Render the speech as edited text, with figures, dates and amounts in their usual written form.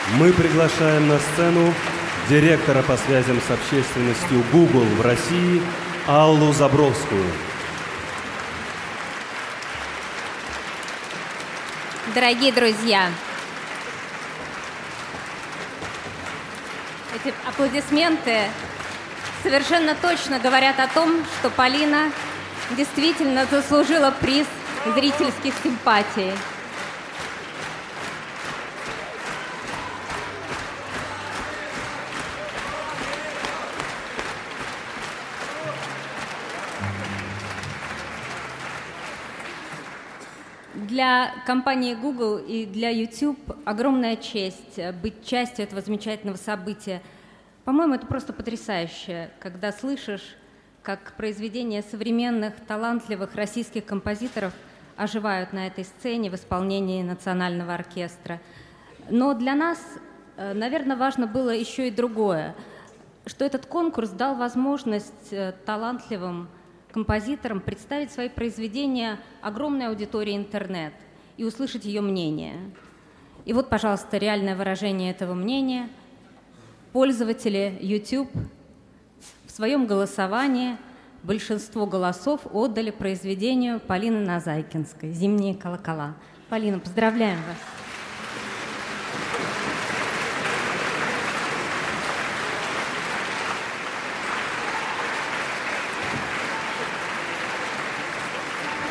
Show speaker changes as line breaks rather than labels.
Мы приглашаем на сцену директора по связям с общественностью Google в России Аллу Забровскую.
Дорогие друзья, эти аплодисменты совершенно точно говорят о том, что Полина действительно заслужила приз зрительских симпатий. Для компании Google и для YouTube огромная честь быть частью этого замечательного события. По-моему, это просто потрясающе, когда слышишь, как произведения современных, талантливых российских композиторов оживают на этой сцене в исполнении национального оркестра. Но для нас, наверное, важно было еще и другое, что этот конкурс дал возможность талантливым композиторам представить свои произведения огромной аудитории интернет и услышать ее мнение. И вот, пожалуйста, реальное выражение этого мнения. Пользователи YouTube в своем голосовании большинство голосов отдали произведению Полины Назайкинской «Зимние колокола». Полина, поздравляем вас!